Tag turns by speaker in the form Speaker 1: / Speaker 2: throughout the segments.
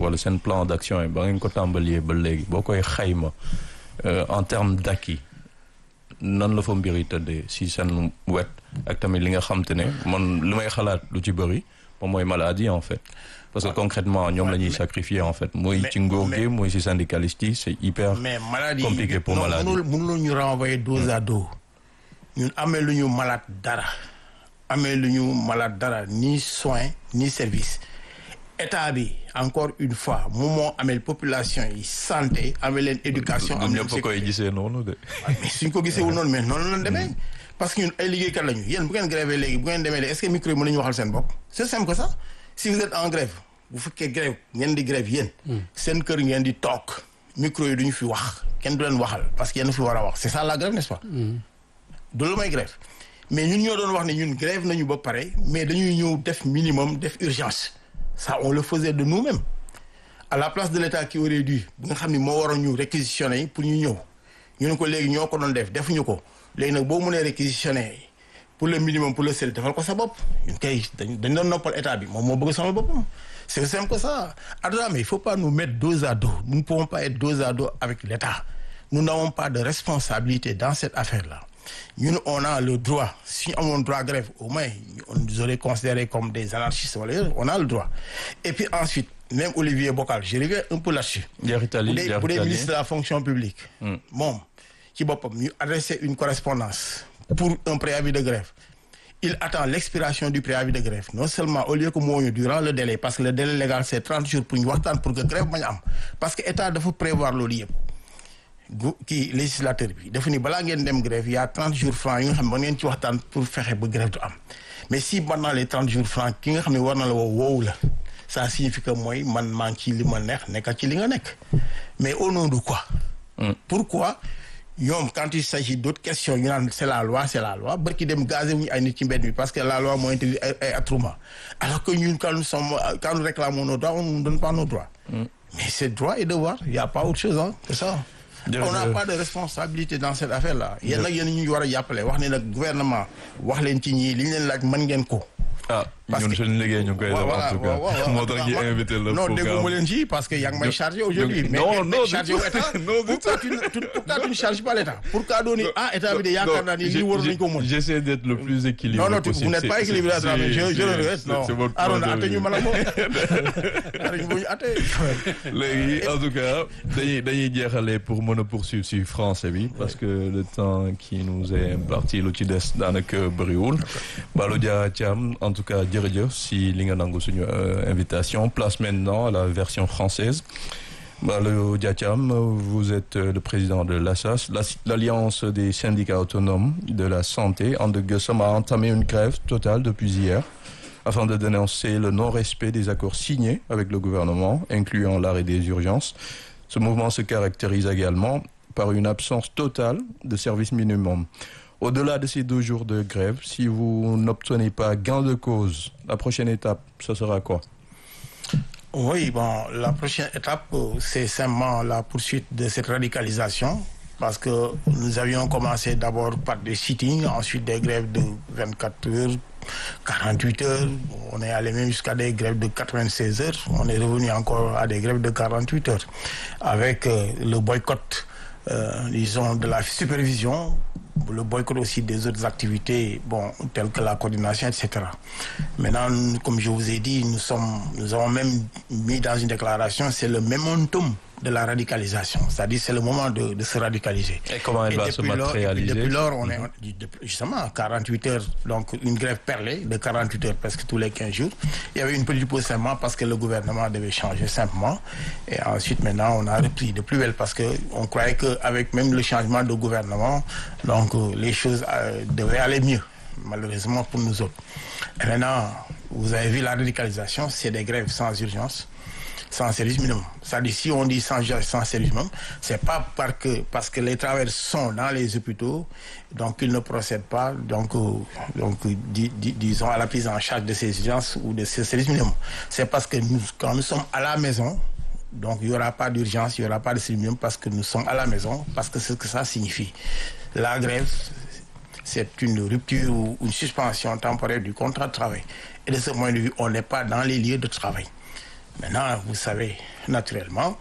Speaker 1: wala seen plan d'action yi ba ngeen ko tàmbalee ba léegi boo koy xayma en termes d'acquis nan la fa mbir yi tëddee si seen wet ak tamit li nga xam te ne man li may xalaat lu ci bëri moom mooy maladie en fait parce que concrètement ñoom la ñuy sacrifier en fait mooy ci nguur gi mooy si syndicalistes yi c'est hyper compliqué pour maladie
Speaker 2: mënul ñu renvoyer dos à dos ñun amee lu ñu malade dara ni soin ni service état bi encore une fois moom moo amee population yi santé amee leen éducation.
Speaker 1: am ñëpp koy gisee noonu de.
Speaker 2: mais suñ ko gisee wul noonu mais noonu la demee. parce que ñun ay liggéeykat lañu yéen bu ngeen grève léegi bu ngeen demee de est-ce que micro yi mën nañu waxal seen bopp. c'est simple que ça si vous êtes en grève bu fekkee grève ngeen di grève yéen. seen kër ngeen di toog micro yi duñu fi wax kenn du leen waxal parce que yéen fi war a wax c'est ça la grève n'est-ce pas. du lu may grève mais ñun ñoo doon wax ne ñun grève nañu ba pare mais dañuy ñëw def minimum def urgence. Ça on le faisait de nous-mêmes à la place de l'État qui aurait dû bi nga xam ni moo waroon ñu réquisitionner pour ñu ñëw ñu ne ko léegi ñoo ko doon def defuñu ko léegi nag boo mënee réquisitionner pour le minimum pour le sel defal ko sa bopp ñun kay dañ doon noppal état bi moom moo bëgg sama boppam c'est simple que ça Adama mais il faut pas nous mettre dos à dos nous ne pouvons pas être dos à dos avec l'État nous n'avons pas de responsabilité dans cette affaire-là ñun on a le droit si ñu amoon droit grève au moins on nous aurait considérés comme des anarchistes wala on a le droit et puis ensuite même Olivier Bocal je reviens un peu là-dessus bu dee ministre de la fonction publique moom ci boppam ñu adressé une correspondance pour un préavis de grève il attend l'expiration du préavis de grève non seulement au lieu que moo ñu durant le délai parce que le délai légal c'est 30 jours pour ñu waxtaan pour que grève bañ am parce que état dafa prévoir loolu yëpp kii législateur bi dafa ni balaa ngeen dem grève il y a 30 jours francs yi nga xam ne ba ngeen ci waxtaan pour fexe ba grève du am mais si pendant les 30 jours francs ki nga xam ne war na la woowu la ça signifie que mooy man maa ngi ci li ma neex nekk ci li nga nekk mais au nom de quoi pourquoi ñoom quand il s'agit d'autres questions ñu naan c'est la loi barki dem gazé wuñu ay nit ci mbedd mi parce que la loi moo interdit ay attroupement alors que ñun quand nous réclamons nos droits on ne nous donne pas nos droits mais c'est droit et devoir il y a pas autre chose c'est ça on n'a pas de responsabilité dans cette affaire-là yéen nag yéen ñu war a jàppale wax ne nag gouvernement wax leen ci ñii li ñu leen laaj mën ngeen ko
Speaker 1: ñun suñu liggéey ñu koy def en tout cas moo tax ñu invité la
Speaker 2: non dégguma leen ci parce que yaa ngi may chargé aujourd'hui mais chargé wu état pourquoi tu ne charges pas l'état pourquoi dooni état bi de yaakaar naa ni lii war nañu ko mën
Speaker 1: j'essaie d'être le plus équilibré possible
Speaker 2: vous n'êtes pas équilibré mais je le regrette non Arona ate ñu mën a moom ate ñu ate
Speaker 1: léegi en tout cas dañuy jeexale pour mën a poursuivre si français bi parce que le temps qui nous est imparti lu ci des daanaka bëriwul Ballo Dia Thiam en tout cas jërëjëf si li nga nangu suñu invitation place maintenant à la version française Ballo Dia Thiam vous êtes le président de l'ASAS l'Alliance des syndicats autonomes de la santé And Gueusseum a entamé une grève totale depuis hier afin de dénoncer le non-respect des accords signés avec le gouvernement incluant l'arrêt des urgences. Ce mouvement se caractérise également par une absence totale de service minimum. Au-delà de ces 2 jours de grève, si vous n'obtenez pas gain de cause, la prochaine étape, ce sera quoi?
Speaker 2: Oui, la prochaine étape, c'est simplement la poursuite de cette radicalisation parce que nous avions commencé d'abord par des sittings, ensuite des grèves de 24 heures, 48 heures, on est allé même jusqu'à des grèves de 96 heures, on est revenu encore à des grèves de 48 heures avec le boycott, disons, de la supervision, le boycott aussi des autres activités, telles que la coordination, etc. Maintenant, comme je vous ai dit, nous avons même mis dans une déclaration, c'est le momentum de la radicalisation, c'est-à-dire c'est le moment de se radicaliser.
Speaker 1: Et comment elle va se matérialiser?
Speaker 2: Depuis lors, on est justement à 48 heures, donc une grève perlée de 48 heures presque tous les 15 jours. Il y avait une petite pause simplement parce que le gouvernement devait changer simplement. Et ensuite, maintenant, on a repris de plus belle parce qu'on croyait qu'avec même le changement de gouvernement, donc les choses devaient aller mieux, malheureusement pour nous autres. Et maintenant, vous avez vu la radicalisation, c'est des grèves sans urgence, sans service minimum. C'est-à-dire, si on dit sans service minimum, c'est pas parce que les travailleurs sont dans les hôpitaux, donc ils ne procèdent pas, disons, à la prise en charge de ces urgences ou de ces services minimum. C'est parce que quand nous sommes à la maison, donc il n'y aura pas d'urgence, il n'y aura pas de service minimum parce que nous sommes à la maison, parce que c'est ce que ça signifie. La grève, c'est une rupture ou une suspension temporaire du contrat de travail. Et de ce point de vue, on n'est pas dans les lieux de travail. Maintenant, vous savez, naturellement,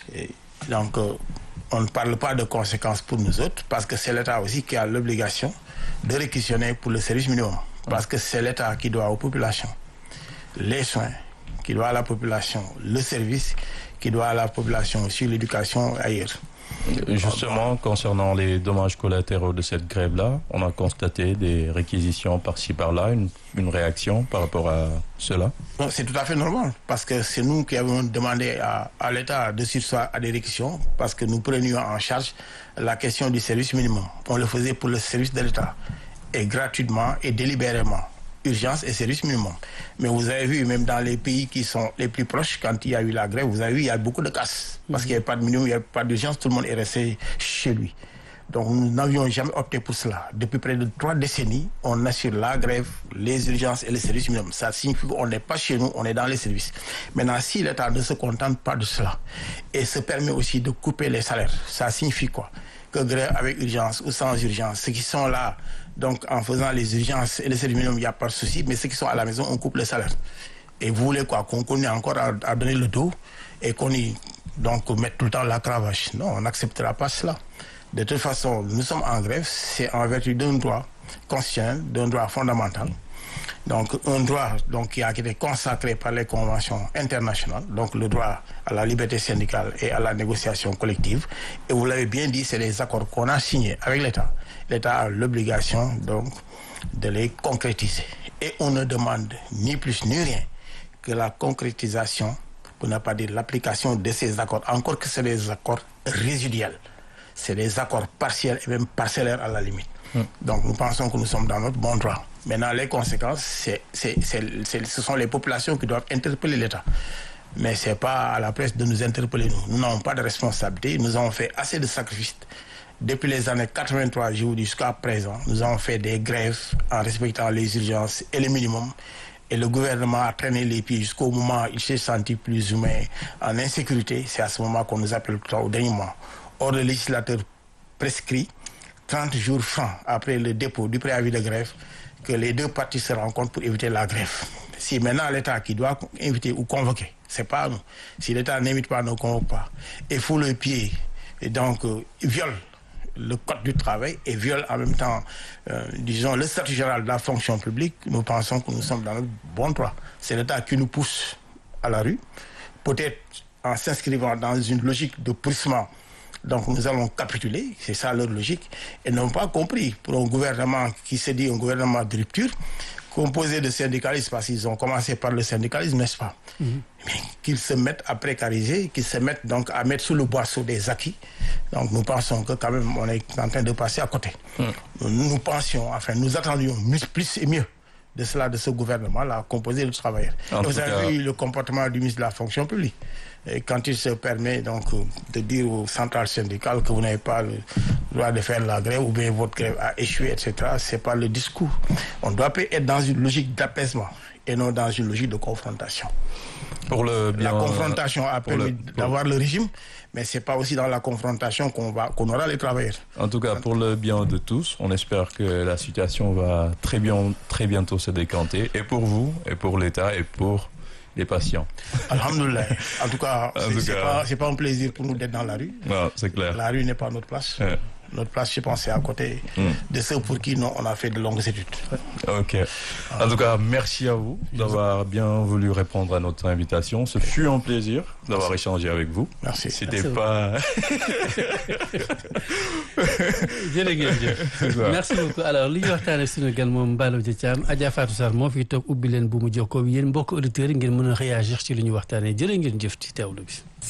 Speaker 2: donc on ne parle pas de conséquences pour nous autres parce que c'est l'État aussi qui a l'obligation de réquisitionner pour le service minimum. Parce que c'est l'État qui doit aux populations les soins, qui doit à la population le service, qui doit à la population aussi l'éducation ailleurs.
Speaker 1: Justement, concernant les dommages collatéraux de cette grève-là, on a constaté des réquisitions par-ci par-là, une réaction par rapport à cela.
Speaker 2: Non, c'est tout à fait normal, parce que c'est nous qui avons demandé à l'État de surseoir à des réquisitions, parce que nous prenions en charge la question du service minimum. On le faisait pour le service de l'État, et gratuitement et délibérément. Urgence et service minimum. Mais vous avez vu, même dans les pays qui sont les plus proches, quand il y a eu la grève, vous avez vu, il y a beaucoup de casses. Parce qu'il n'y avait pas de minimum, il n'y avait pas d'urgence, tout le monde est resté chez lui. Donc nous n'avions jamais opté pour cela. Depuis près de 3 décennies, on assure la grève, les urgences et les services minimums. Ça signifie qu'on n'est pas chez nous, on est dans les services. Maintenant, si l'État ne se contente pas de cela et se permet aussi de couper les salaires, ça signifie quoi? Que grève avec urgence ou sans urgence, ceux qui sont là, donc en faisant les urgences et les services minimums, il n'y a pas de souci, mais ceux qui sont à la maison, on coupe le salaire. Et vous voulez quoi? Qu'on continue encore à donner le dos et qu'on y donc mette tout le temps la cravache? Non, on n'acceptera pas cela. De toute façon, nous sommes en grève, c'est en vertu d'un droit constitutionnel, d'un droit fondamental. Donc un droit qui a été consacré par les conventions internationales, donc le droit à la liberté syndicale et à la négociation collective. Et vous l'avez bien dit, c'est les accords qu'on a signés avec l'État. L'État a l'obligation donc de les concrétiser. Et on ne demande ni plus ni rien que la concrétisation, pour ne pas dire l'application de ces accords, encore que c'est des accords résiduels. C'est des accords partiels et même parcellaires à la limite. Donc nous pensons que nous sommes dans notre bon droit. Maintenant, les conséquences, ce sont les populations qui doivent interpeller l'État. Mais ce n'est pas à la presse de nous interpeller, nous. Nous n'avons pas de responsabilité. Nous avons fait assez de sacrifices. Depuis les années 83 jusqu'à présent, nous avons fait des grèves en respectant les urgences et les minimums. Et le gouvernement a traîné les pieds jusqu'au moment où il s'est senti plus ou moins en insécurité. C'est à ce moment qu'on nous appelle au dernier moment. Or, le législateur prescrit 30 jours francs après le dépôt du préavis de grève que les deux parties se rencontrent pour éviter la grève. Si maintenant l'État qui doit inviter ou convoquer, c'est pas nous. Si l'État n'invite pas, ne convoque pas, et fout le pied, et donc viole le code du travail et viole en même temps, disons, le statut général de la fonction publique, nous pensons que nous sommes dans le bon droit. C'est l'État qui nous pousse à la rue, peut-être en s'inscrivant dans une logique de poussement. Donc nous allons capituler, c'est ça leur logique, et n'ont pas compris pour un gouvernement qui se dit un gouvernement de rupture, composé de syndicalistes, parce qu'ils ont commencé par le syndicalisme, n'est-ce pas? Mais qu'ils se mettent à précariser, qu'ils se mettent donc à mettre sous le boisseau des acquis. Donc nous pensons que quand même on est en train de passer à côté. Nous pensions, enfin nous attendions plus et mieux de cela, de ce gouvernement-là, composé de travailleurs. Vous avez vu le comportement du ministre de la fonction publique. Et quand il se permet donc de dire aux centrales syndicales que vous n'avez pas le droit de faire la grève ou bien votre grève a échoué, etc., c'est pas le discours. On doit être dans une logique d'apaisement et non dans une logique de confrontation.
Speaker 1: Pour le bien,
Speaker 2: la confrontation a permis d'avoir le régime, mais c'est pas aussi dans la confrontation qu'on aura les travailleurs.
Speaker 1: En tout cas, pour le bien de tous, on espère que la situation va très bientôt se décanter, et pour vous, et pour l'État, et pour les patients.
Speaker 2: Alhamdoulilah. En tout cas, c'est pas un plaisir pour nous d'être dans la rue.
Speaker 1: Non, c'est clair.
Speaker 2: La rue n'est pas notre place. Notre place, je pense, c'est à côté de ceux pour qui on a fait de longues études.
Speaker 1: Ok. En tout cas, merci à vous d'avoir bien voulu répondre à notre invitation. Ce fut un plaisir d'avoir échangé avec vous.
Speaker 2: Merci.
Speaker 1: C'était pas...
Speaker 3: Merci beaucoup. Alors, li ñu waxtaanee suñu gan moom Mballo Dia Thiam, Adja Fatou Sarr moo fi toog ubbi leen bu mu jokkoo yéen mbokk auditeurs yi ngeen mën a réagir ci li ñu waxtaanee jërë ngeen jëf ci teewlu bi.